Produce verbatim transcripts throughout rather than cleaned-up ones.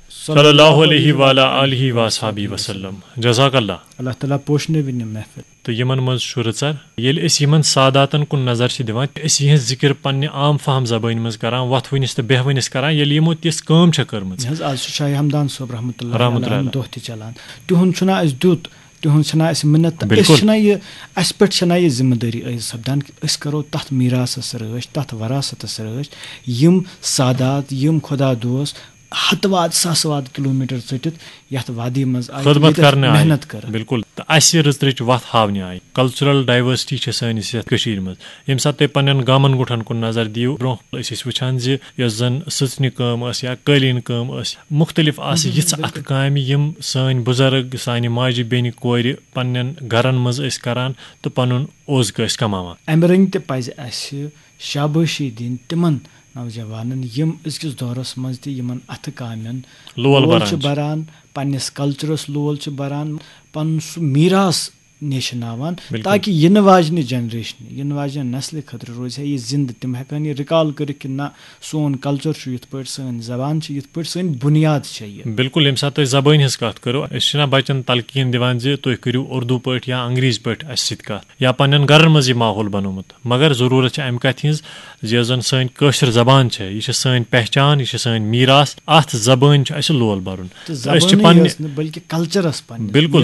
صلی اللہ علیہ وعلیٰ آلہ وصحبہ وسلم. جزاک اللہ. اللہ تعالیٰ پوشنٲوِن یِم محفِل. تہٕ یِمن منٛز چھُ رٕژر ییٚلہِ أسۍ یِمن ساداتن کُن نظر چھِ دِوان أسۍ یِہنٛز ذِکر پننہِ عام فہم زبٲنۍ منٛز کران وۄتھوٕنِس تہٕ بیہوٕنِس کران ییٚلہِ یِمو تِژھ کٲم چھےٚ کٔرمٕژ. آز چھُ شاہ ہمدان صٲب رحمتہ اللہ علیہ دۄہ تہِ چلان. تِہُنٛد چھُنہ اَسہِ دیُت تِہُنٛد چھِنہ اَسہِ مِنت تہٕ أسۍ چھِنہ یہِ اَسہِ پٮ۪ٹھ چھِنہ یہِ ذِمہٕ دٲری عٲیِد سپدان کہِ أسۍ کرو تتھ میٖراثس رٲچھ تتھ وراثتس رٲچھ یِم سادات یِم خۄدا دوس ہتہٕ واد ساسہٕ واد کِلوٗ میٖٹر ژٔٹِتھ یتھ وادی منٛز خدمت کرنہٕ محنت کٔر. بِلکُل تہٕ اَسہِ رٕژ رٕچ وتھ ہاونہِ آیہِ. کلچرل ڈایورسٹی چھےٚ سٲنِس یتھ کٔشیٖر منٛز. ییٚمہِ ساتہٕ تُہۍ پننٮ۪ن گامن گوٹھن کُن نظر دِیِو برونٛہہ أسۍ ٲسۍ وٕچھان زِ یۄس زن سٕژنہِ کٲم ٲس یا قٲلیٖن کٲم ٲس مُختٔلِف آسہٕ یِژھ اتھٕ کامہِ یِم سٲنۍ بُزرگ سانہِ ماجہِ بیٚنہِ کورِ پننٮ۪ن گرن منٛز ٲسۍ کران تہٕ پنُن اوزکہٕ ٲسۍ کماوان. امہِ رٔنٛگۍ تہِ پزِ اسہِ شابٲشی دِنۍ تِمن نوجوانن یِم أزکِس دورس منٛز تہِ یِمن اَتھٕ کامٮ۪ن لول چھِ بران پننِس کلچرس لول چھِ بران پنُن سُہ میٖراث نیشناوان تاکہِ یِنہٕ واجنہِ جنریشنہِ یِنہٕ واجنہِ نسلہِ خٲطرٕ روزِ ہا یہِ زنٛدٕ. تِم ہٮ۪کن یہِ رِکال کٔرِتھ کہِ نہ سون کلچر چھُ یِتھ پٲٹھۍ سٲنۍ زبان چھِ یِتھ پٲٹھۍ سٲنۍ بُنیاد چھےٚ یہِ. بِلکُل ییٚمہِ ساتہٕ أسۍ زبٲنۍ ہٕنٛز کتھ کرو أسۍ چھِنہ بچن تلقیٖن دِوان زِ تُہۍ کٔرِو اردوٗ پٲٹھۍ یا انگریٖزی پٲٹھۍ اسہِ سۭتۍ کتھ یا پننٮ۪ن گرن منٛز یہِ ماحول بنومُت مگر ضروٗرت چھِ امہِ کتھِ ہٕنٛز زِ یۄس زن سٲنۍ کٲشِر زبان چھےٚ یہِ چھِ سٲنۍ پہچان یہِ چھِ سٲنۍ میٖراث اتھ زبٲنۍ چھُ اسہِ لول برُن. أسۍ چھِ پننہِ بلکہِ کلچرس پننہِ بِلکُل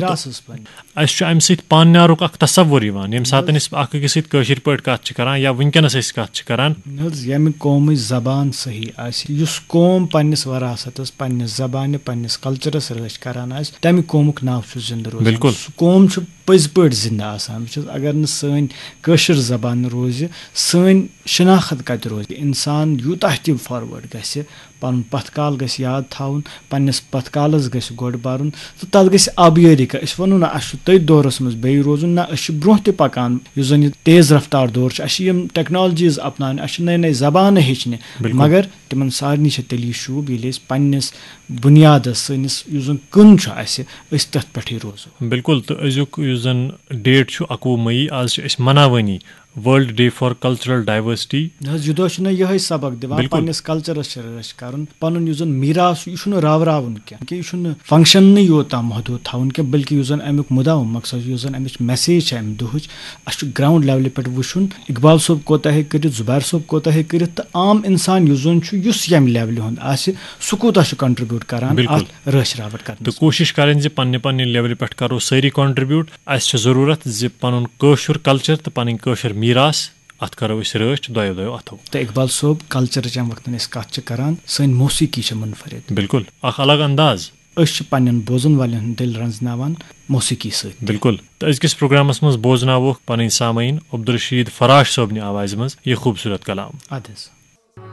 اسہِ چھُ امہِ سۭتۍ پانہٕ نیرُک اکھ تصور یِوان ییٚمہِ ساتہٕ أسۍ اکھ أکِس سۭتۍ کٲشِر پٲٹھۍ کتھ چھِ کران یا وٕنکیٚنس أسۍ کتھ چھِ کران. حظ ییٚمہِ قومٕچ زبان صحیح آسہِ یُس قوم پننِس وراثتس پننِس زبانہِ پننِس کلچرس رٲچھ کران آسہِ تمہِ قومُک ناو چھُ زِندٕ روزان. بِلکُل سُہ قوم چھُ پٔزۍ پٲٹھۍ زِندٕ آسان. وٕچھ حظ اگر نہٕ سٲنۍ کٲشِر زبان روزِ سٲنۍ شناخت کتہِ روزِ. انسان یوٗتاہ تہِ فاروٲڈ گژھِ پنُن پتھ کال گژھِ یاد تھاوُن پننِس پتھ کالس گژھِ گۄڈٕ برُن تہٕ تتھ گژھِ آبیٲری کرٕنۍ. أسۍ ونو نہ اسہِ چھُ تٔتھۍ دورس منٛز بیٚیہِ روزُن نہ أسۍ چھِ برونٛہہ تہِ پکان یُس زن یہِ تیز رفتار دور چھُ اسہِ چھِ یِم ٹیکنالجیٖز اپناونہِ اسہِ چھِ نٔے نٔے زبانہٕ ہیٚچھنہِ مگر تِمن سارنٕے چھِ تیٚلی شوٗب ییٚلہِ أسۍ پننِس بُنیادس سٲنِس یُس زن کٕن چھُ اسہِ أسۍ تتھ پٮ۪ٹھٕے روزو. بِلکُل تہٕ أزیُک یُس زن ڈیٹ چھُ اکوُہ مئی آز چھِ أسۍ مناوٲنی world day for cultural diversity. حظ یہِ دۄہ چھُنہٕ یِہوے سبق دِوان پننِس کلچرس چھِ رٲچھ کرُن پنُن یُس زن میٖراث چھُ یہِ چھُنہٕ راوراوُن کینٛہہ کہِ یہِ چھُنہٕ فنکشنٕے یوت تام محدوٗد تھاوُن کینٛہہ بلکہِ یُس زن امیُک مُدا و مقصد چھُ یُس زن امِچ میسیج چھِ امہِ دۄہٕچ اسہِ چھُ گراوُنٛڈ لیولہِ پٮ۪ٹھ وٕچھُن اقبال صٲب کوتاہ ہیٚکہِ کٔرِتھ زُبیر صٲب کوتاہ ہیٚکہِ کٔرِتھ تہٕ عام انسان یُس زن چھُ یُس ییٚمہِ لیولہِ ہُنٛد آسہِ سُہ کوٗتاہ چھُ کنٹربیوٗٹ کران اتھ رٲچھ راوٹ کرنس. تہٕ کوٗشش کرٕنۍ زِ پننہِ پننہِ لیولہِ پٮ۪ٹھ کرو سٲری کنٹربیوٗٹ. اسہِ چھِ ضروٗرت زِ پنُن کٲشُر کلچر تہٕ پنٕنۍ کٲشُر میٖراث اتھ کرو أسۍ رٲچھ دۄیو دۄیو اتھو. تہٕ اقبال صٲب کلچرٕچ ییٚمہِ وقتن أسۍ کتھ چھِ کران سٲنۍ موسیٖقی چھِ منفرد. بِلکُل اکھ الگ انداز. أسۍ چھِ پننٮ۪ن بوزن والٮ۪ن ہُنٛد دِل رنٛزناوان موسیٖقی سۭتۍ. بِلکُل تہٕ أزکِس پروگرامس منٛز بوزناووکھ پنٕنۍ سامعیٖن عبدالرشیٖد فراش صٲبنہِ آوازِ منٛز یہِ خوٗبصوٗرت کلام. ادٕ حظ.